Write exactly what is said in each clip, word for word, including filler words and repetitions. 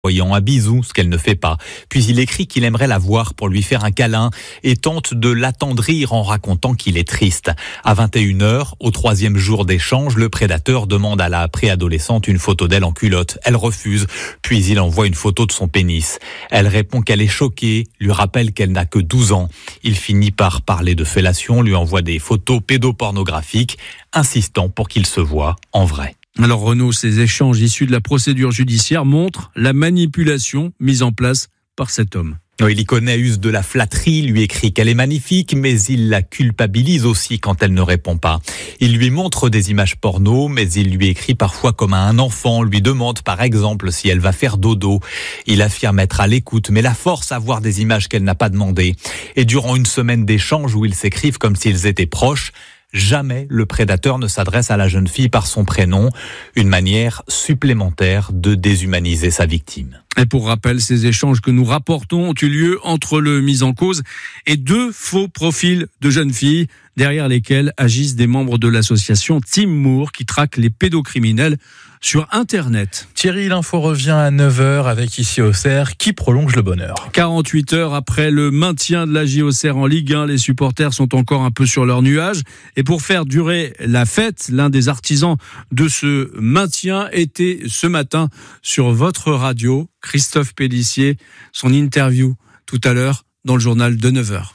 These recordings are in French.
voyant un bisou, ce qu'elle ne fait pas. Puis il écrit qu'il aimerait la voir pour lui faire un câlin et tente de l'attendrir en racontant qu'il est triste. À vingt et une heures, au troisième jour d'échange, le prédateur demande à la préadolescente une photo d'elle en culotte. Elle refuse, puis il envoie une photo de son pénis. Elle répond qu'elle est choquée, lui rappelle qu'elle n'a que douze ans. Il finit par parler de fellation, lui envoie des photos pédopornographiques, insistant pour qu'il se voie en vrai. Alors Renaud, ces échanges issus de la procédure judiciaire montrent la manipulation mise en place par cet homme. Il y connaît, use de la flatterie, lui écrit qu'elle est magnifique, mais il la culpabilise aussi quand elle ne répond pas. Il lui montre des images porno, mais il lui écrit parfois comme à un enfant, lui demande par exemple si elle va faire dodo. Il affirme être à l'écoute, mais la force à voir des images qu'elle n'a pas demandées. Et durant une semaine d'échanges où ils s'écrivent comme s'ils étaient proches, jamais le prédateur ne s'adresse à la jeune fille par son prénom, une manière supplémentaire de déshumaniser sa victime. Et pour rappel, ces échanges que nous rapportons ont eu lieu entre le mis en cause et deux faux profils de jeunes filles, derrière lesquels agissent des membres de l'association Team Moore qui traque les pédocriminels sur Internet. Thierry, l'info revient à neuf heures avec Ici Auxerre qui prolonge le bonheur. quarante-huit heures après le maintien de la J Auxerre en Ligue un, les supporters sont encore un peu sur leur nuage. Et pour faire durer la fête, l'un des artisans de ce maintien était ce matin sur votre radio, Christophe Pélissier. Son interview tout à l'heure dans le journal de neuf heures.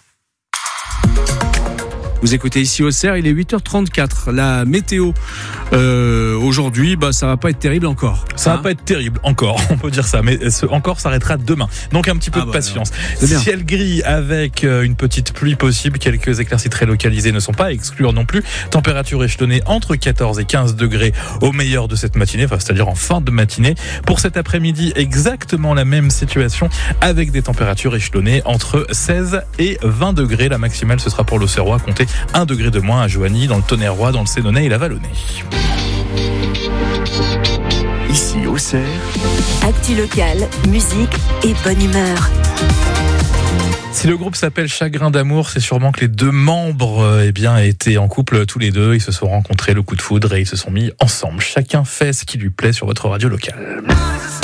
Vous écoutez Ici Auxerre, il est huit heures trente-quatre. La météo euh, aujourd'hui, bah ça va pas être terrible encore. Ça hein va pas être terrible encore, on peut dire ça, mais ce encore s'arrêtera demain. Donc un petit peu ah de bah patience. Ciel gris avec une petite pluie possible, quelques éclaircies très localisées ne sont pas à exclure non plus. Température échelonnée entre quatorze et quinze degrés au meilleur de cette matinée, enfin c'est-à-dire en fin de matinée. Pour cet après-midi, exactement la même situation avec des températures échelonnées entre seize et vingt degrés. La maximale ce sera pour l'Auxerrois, comptez un degré de moins à Joigny, dans le Tonnerrois, dans le Sénonais et la Vallonnais. Ici Auxerre. Actu locale, musique et bonne humeur. Si le groupe s'appelle Chagrin d'amour, c'est sûrement que les deux membres eh bien, étaient en couple tous les deux. Ils se sont rencontrés, le coup de foudre, et ils se sont mis ensemble. Chacun fait ce qui lui plaît sur votre radio locale.